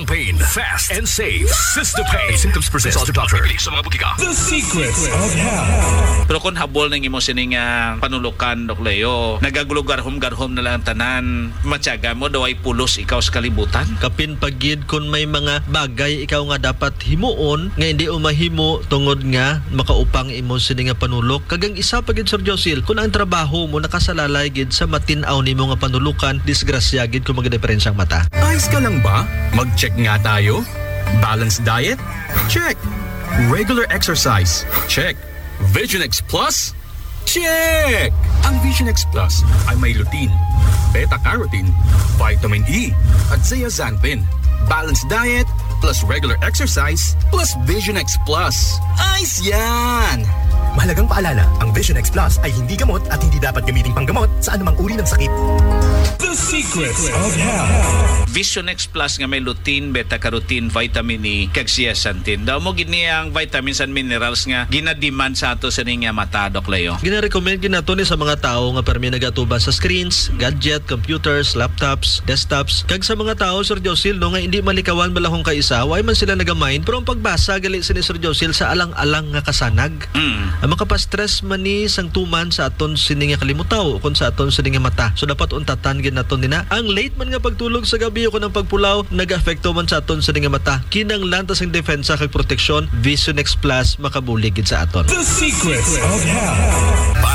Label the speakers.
Speaker 1: pain, fast and safe. Systopay. If symptoms persist, consult your doctor. Sa mga butika.
Speaker 2: The secrets of health.
Speaker 3: Pero kung habol ng imo sining panulukan Dok Leo, nagagulugarhom-garhom na lang tanan, matyaga mo daw ay pulos ikaw sa kalibutan.
Speaker 4: Kapin pagid kung may mga bagay ikaw nga dapat himuon nga hindi umahimo tungod nga makaupang imo sini nga panulok. Kagang isa pagid Sir Josil, kung ang trabaho mo nakasalalay gid sa matinaw nimo nga panulukan, disgrasya gid kung magdiferensyang mata.
Speaker 1: Ayos ka lang ba? Mag-check nga tayo. Balanced diet? Check. Regular exercise? Check. Vision X Plus? Check! Ang Vision X Plus ay may lutein, beta-carotene, vitamin E, at zeaxanthin. Balanced diet plus regular exercise plus Vision X Plus. Ayos yan!
Speaker 5: Mahalagang paalala, ang Vision X Plus ay hindi gamot at hindi dapat gamiting panggamot sa anumang uri ng sakit.
Speaker 2: The secrets of health.
Speaker 3: Vision X Plus nga may lutein, beta-carotene, vitamin E, kag zeaxanthin. Daw mo gid niya ang vitamins and minerals nga ginademand sa ato sa nga mata, Dok Leo.
Speaker 4: Gina-recommend ginato ni sa mga tao nga permi nagatuban sa screens, gadget, computers, laptops, desktops. Kag sa mga tao Sir Josil no nga hindi malikawan balahong kaisa, way man sila nagamain pero ang pagbasa gali sini Sir Josil sa alang-alang nga kasanag. Ang makapastress man ni sang tuman sa aton sini nga kalimutaw kun sa aton sini nga mata. So dapat untatan gid naton nina. Ang late man nga pagtulog sa gabi ko ng pagpulaw nag-apekto man sa aton sini nga mata. Kinanglan ta sang depensa kag proteksyon, Vision X Plus makabulig gid sa aton.
Speaker 2: The secrets of health.